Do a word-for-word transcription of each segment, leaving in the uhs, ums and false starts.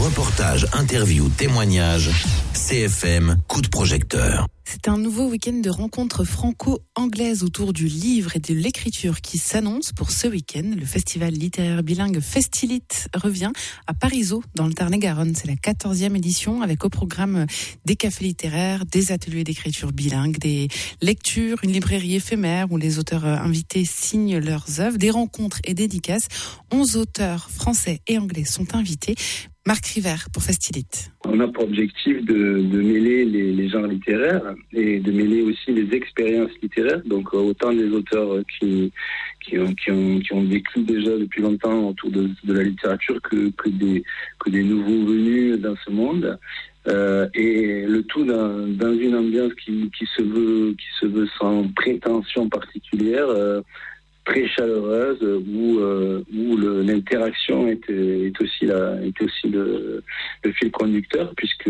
Reportages, interviews, témoignages. C F M, coup de projecteur. C'est un nouveau week-end de rencontres franco-anglaises autour du livre et de l'écriture qui s'annonce pour ce week-end. Le festival littéraire bilingue Festilite revient à Parisot, dans le Tarn-et-Garonne. C'est la quatorzième édition avec au programme des cafés littéraires, des ateliers d'écriture bilingue, des lectures, une librairie éphémère où les auteurs invités signent leurs œuvres, des rencontres et dédicaces. Onze auteurs français et anglais sont invités. Marc Rivert pour Festilite. On a pour objectif de, de mêler les, les genres littéraires et de mêler aussi les expériences littéraires. Donc autant des auteurs qui, qui, ont, qui, ont, qui ont vécu déjà depuis longtemps autour de, de la littérature que, que, des, que des nouveaux venus dans ce monde. Euh, et le tout dans, dans une ambiance qui, qui, se veut, qui se veut sans prétention particulière, euh, très chaleureuse, où, euh, où le, l'interaction est, est aussi, la, est aussi le, le fil conducteur, puisque,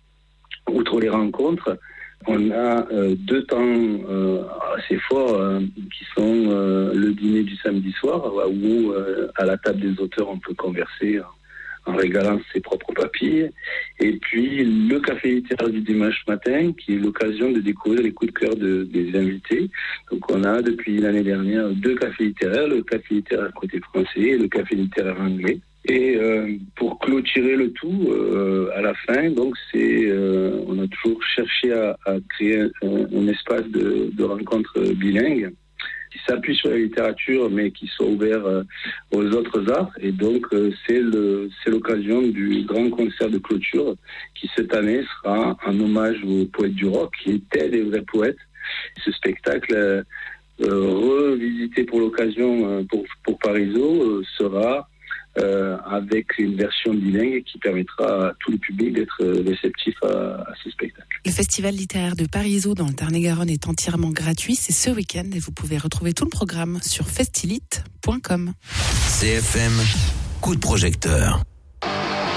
outre les rencontres, on a euh, deux temps euh, assez forts euh, qui sont euh, le dîner du samedi soir, où euh, à la table des auteurs on peut converser en régalant ses propres papilles, et puis le café littéraire du dimanche matin, qui est l'occasion de découvrir les coups de cœur de, des invités. Donc on a depuis l'année dernière deux cafés littéraires, le café littéraire côté français et le café littéraire anglais. Et euh, pour clôturer le tout, euh, à la fin, donc c'est, euh, on a toujours cherché à, à créer un, un espace de, de rencontre bilingue qui s'appuie sur la littérature, mais qui soit ouvert euh, aux autres arts. Et donc, euh, c'est, le, c'est l'occasion du grand concert de clôture, qui cette année sera un hommage aux poètes du rock, qui étaient des vrais poètes. Ce spectacle, euh, euh, revisité pour l'occasion euh, pour, pour Parisot, euh, sera euh, avec une version bilingue qui permettra à tout le public d'être réceptif à, à ce spectacle. Le festival littéraire de Parisot dans le Tarn-et-Garonne est entièrement gratuit. C'est ce week-end et vous pouvez retrouver tout le programme sur festilite point com. C F M, coup de projecteur.